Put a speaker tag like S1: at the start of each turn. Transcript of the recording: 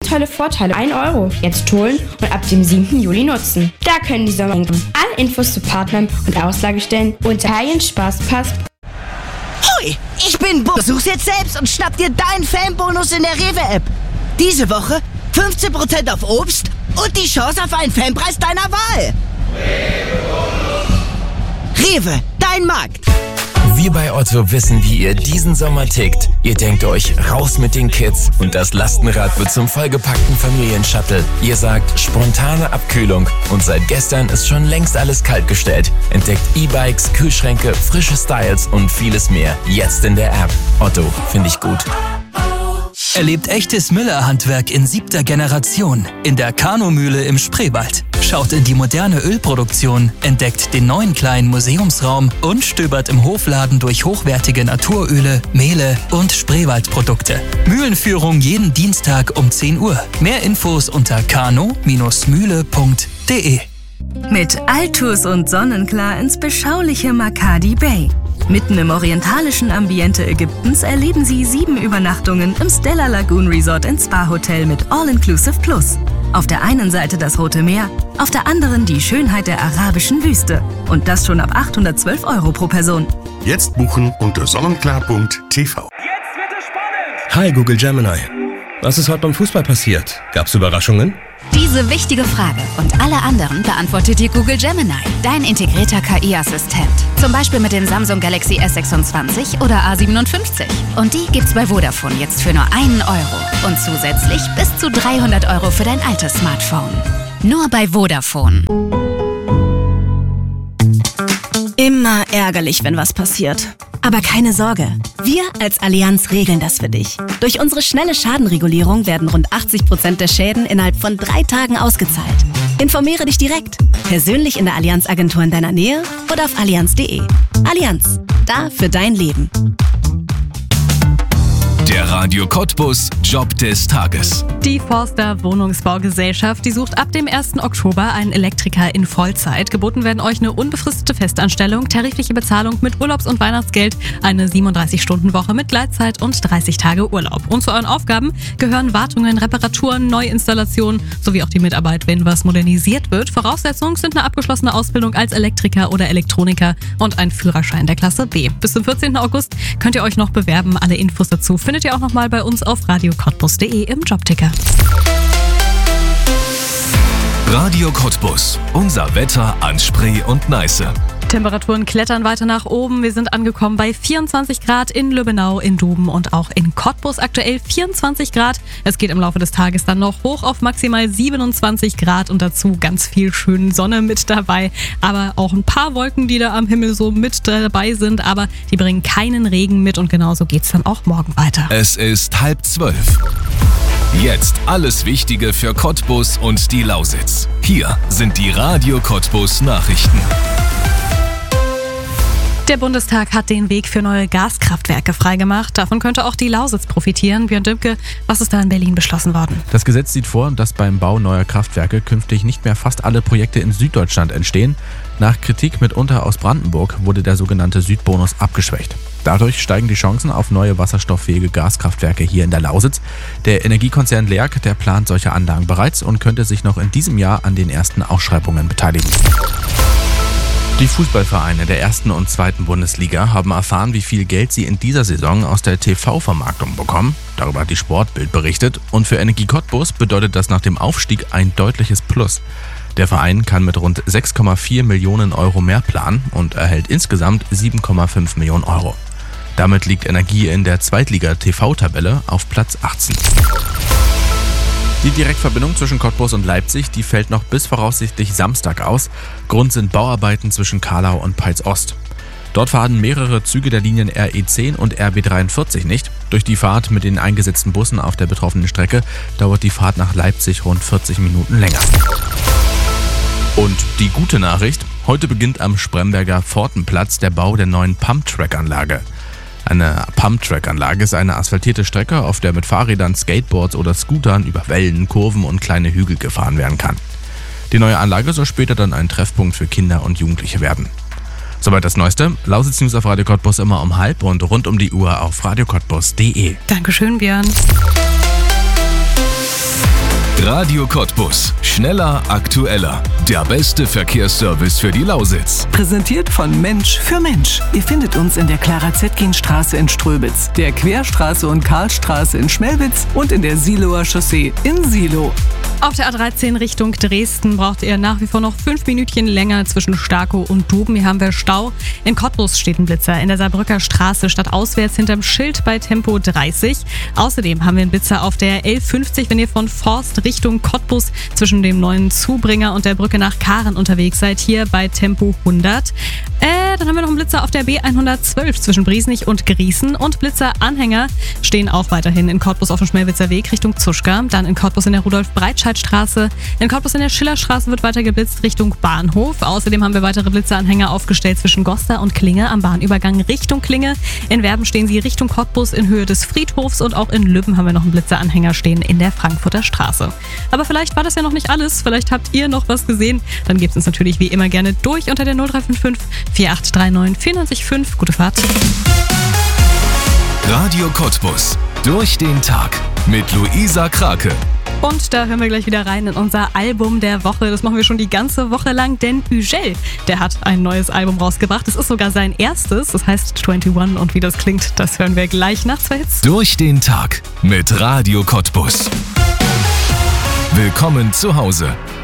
S1: tolle Vorteile. 1 Euro. Jetzt holen und ab dem 7. Juli nutzen. Da können die Sommer hinkommen. Alle Infos zu Partnern und Auslagestellen unter Italienspaßpass.
S2: Hoi, ich bin Bo. Such's jetzt selbst und schnapp dir deinen Fanbonus in der Rewe-App. Diese Woche 15% auf Obst und die Chance auf einen Fanpreis deiner Wahl. Rewe, dein Markt.
S3: Wir bei Otto wissen, wie ihr diesen Sommer tickt. Ihr denkt euch, raus mit den Kids und das Lastenrad wird zum vollgepackten Familienshuttle. Ihr sagt, spontane Abkühlung und seit gestern ist schon längst alles kaltgestellt. Entdeckt E-Bikes, Kühlschränke, frische Styles und vieles mehr. Jetzt in der App. Otto, finde ich gut.
S4: Erlebt echtes Müller-Handwerk in 7. Generation in der Kano-Mühle im Spreewald. Schaut in die moderne Ölproduktion, entdeckt den neuen kleinen Museumsraum und stöbert im Hofladen durch hochwertige Naturöle, Mehle und Spreewaldprodukte. Mühlenführung jeden Dienstag um 10 Uhr. Mehr Infos unter kano-mühle.de.
S5: Mit Altus und Sonnenklar ins beschauliche Makadi Bay. Mitten im orientalischen Ambiente Ägyptens erleben Sie 7 Übernachtungen im Stella Lagoon Resort & Spa Hotel mit All-Inclusive Plus. Auf der einen Seite das Rote Meer, auf der anderen die Schönheit der arabischen Wüste. Und das schon ab 812 Euro pro Person.
S6: Jetzt buchen unter sonnenklar.tv.
S7: Jetzt wird es spannend!
S8: Hi Google Gemini. Was ist heute beim Fußball passiert? Gab's Überraschungen?
S9: Diese wichtige Frage und alle anderen beantwortet dir Google Gemini, dein integrierter KI-Assistent. Zum Beispiel mit dem Samsung Galaxy S26 oder A57. Und die gibt's bei Vodafone jetzt für nur 1 Euro. Und zusätzlich bis zu 300 Euro für dein altes Smartphone. Nur bei Vodafone.
S10: Immer ärgerlich, wenn was passiert. Aber keine Sorge, wir als Allianz regeln das für dich. Durch unsere schnelle Schadenregulierung werden rund 80% der Schäden innerhalb von 3 Tagen ausgezahlt. Informiere dich direkt, persönlich in der Allianz-Agentur in deiner Nähe oder auf allianz.de. Allianz, da für dein Leben.
S11: Der Radio Cottbus Job des Tages.
S12: Die Forster Wohnungsbaugesellschaft, die sucht ab dem 1. Oktober einen Elektriker in Vollzeit. Geboten werden euch eine unbefristete Festanstellung, tarifliche Bezahlung mit Urlaubs- und Weihnachtsgeld, eine 37-Stunden-Woche mit Gleitzeit und 30 Tage Urlaub. Und zu euren Aufgaben gehören Wartungen, Reparaturen, Neuinstallationen sowie auch die Mitarbeit, wenn was modernisiert wird. Voraussetzungen sind eine abgeschlossene Ausbildung als Elektriker oder Elektroniker und ein Führerschein der Klasse B. Bis zum 14. August könnt ihr euch noch bewerben. Alle Infos dazu findet ihr auch nochmal bei uns auf radiocottbus.de im Jobticker.
S11: Radio Cottbus. Unser Wetter an Spree und Neiße.
S12: Temperaturen klettern weiter nach oben. Wir sind angekommen bei 24 Grad in Lübbenau, in Duben und auch in Cottbus. Aktuell 24 Grad. Es geht im Laufe des Tages dann noch hoch auf maximal 27 Grad und dazu ganz viel schöne Sonne mit dabei. Aber auch ein paar Wolken, die da am Himmel so mit dabei sind. Aber die bringen keinen Regen mit und genauso geht's dann auch morgen weiter.
S11: Es ist 11:30. Jetzt alles Wichtige für Cottbus und die Lausitz. Hier sind die Radio Cottbus Nachrichten.
S12: Der Bundestag hat den Weg für neue Gaskraftwerke freigemacht. Davon könnte auch die Lausitz profitieren. Björn Dümke, was ist da in Berlin beschlossen worden?
S13: Das Gesetz sieht vor, dass beim Bau neuer Kraftwerke künftig nicht mehr fast alle Projekte in Süddeutschland entstehen. Nach Kritik mitunter aus Brandenburg wurde der sogenannte Südbonus abgeschwächt. Dadurch steigen die Chancen auf neue wasserstofffähige Gaskraftwerke hier in der Lausitz. Der Energiekonzern LEAG, der plant solche Anlagen bereits und könnte sich noch in diesem Jahr an den ersten Ausschreibungen beteiligen. Die Fußballvereine der 1. und 2. Bundesliga haben erfahren, wie viel Geld sie in dieser Saison aus der TV-Vermarktung bekommen. Darüber hat die Sportbild berichtet. Und für Energie Cottbus bedeutet das nach dem Aufstieg ein deutliches Plus. Der Verein kann mit rund 6,4 Millionen Euro mehr planen und erhält insgesamt 7,5 Millionen Euro. Damit liegt Energie in der Zweitliga-TV-Tabelle auf Platz 18. Die Direktverbindung zwischen Cottbus und Leipzig, die fällt noch bis voraussichtlich Samstag aus. Grund sind Bauarbeiten zwischen Kahlau und Peitz-Ost. Dort fahren mehrere Züge der Linien RE10 und RB43 nicht. Durch die Fahrt mit den eingesetzten Bussen auf der betroffenen Strecke dauert die Fahrt nach Leipzig rund 40 Minuten länger. Und die gute Nachricht: Heute beginnt am Spremberger Pfortenplatz der Bau der neuen Pumptrack-Anlage. Eine Pumptrack-Anlage ist eine asphaltierte Strecke, auf der mit Fahrrädern, Skateboards oder Scootern über Wellen, Kurven und kleine Hügel gefahren werden kann. Die neue Anlage soll später dann ein Treffpunkt für Kinder und Jugendliche werden. Soweit das Neueste. Lausitz News auf Radio Cottbus immer um 12 und rund um die Uhr auf radiocottbus.de.
S12: Dankeschön, Björn.
S11: Radio Cottbus. Schneller, aktueller. Der beste Verkehrsservice für die Lausitz.
S14: Präsentiert von Mensch für Mensch. Ihr findet uns in der Clara-Zetkin-Straße in Ströbitz, der Querstraße und Karlstraße in Schmelwitz und in der Siloer Chaussee in Silo.
S12: Auf der A13 Richtung Dresden braucht ihr nach wie vor noch 5 Minütchen länger zwischen Starkow und Duben. Hier haben wir Stau. In Cottbus steht ein Blitzer in der Saarbrücker Straße stadtauswärts hinterm Schild bei Tempo 30. Außerdem haben wir einen Blitzer auf der L50, wenn ihr von Forst Richtung Cottbus zwischen dem neuen Zubringer und der Brücke nach Karen unterwegs seid, hier bei Tempo 100. Dann haben wir noch einen Blitzer auf der B112 zwischen Briesnich und Griesen und Blitzeranhänger stehen auch weiterhin in Cottbus auf dem Schmelwitzer Weg Richtung Zuschka, dann in Cottbus in der Rudolf-Breitscheid-Straße, in Cottbus in der Schillerstraße wird weiter geblitzt Richtung Bahnhof. Außerdem haben wir weitere Blitzeranhänger aufgestellt zwischen Gosta und Klinge am Bahnübergang Richtung Klinge. In Werben stehen sie Richtung Cottbus in Höhe des Friedhofs und auch in Lübben haben wir noch einen Blitzeranhänger stehen in der Frankfurter Straße. Aber vielleicht war das ja noch nicht alles, vielleicht habt ihr noch was gesehen, dann gebt es uns natürlich wie immer gerne durch unter der 0355 4839 495. Gute Fahrt.
S11: Radio Cottbus. Durch den Tag mit Luisa Krake.
S12: Und da hören wir gleich wieder rein in unser Album der Woche. Das machen wir schon die ganze Woche lang, denn Ugel, der hat ein neues Album rausgebracht. Es ist sogar sein erstes, das heißt 21 und wie das klingt, das hören wir gleich nach 2 Hits.
S11: Durch den Tag mit Radio Cottbus. Willkommen zu Hause.